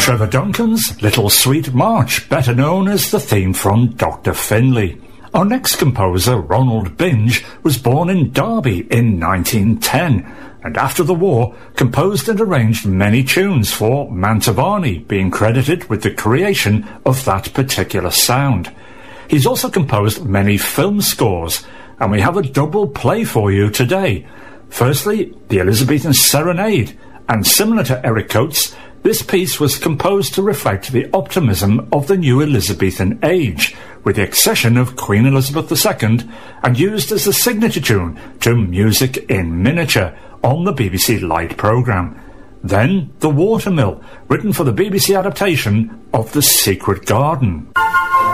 Trevor Duncan's Little Sweet March, better known as the theme from Dr. Finlay. Our next composer, Ronald Binge, was born in Derby in 1910, and after the war composed and arranged many tunes for Mantovani, being credited with the creation of that particular sound. He's also composed many film scores, and we have a double play for you today. Firstly, the Elizabethan Serenade, and similar to Eric Coates, this piece was composed to reflect the optimism of the new Elizabethan age, with the accession of Queen Elizabeth II, and used as the signature tune to Music in Miniature on the BBC Light programme. Then The Watermill, written for the BBC adaptation of The Secret Garden.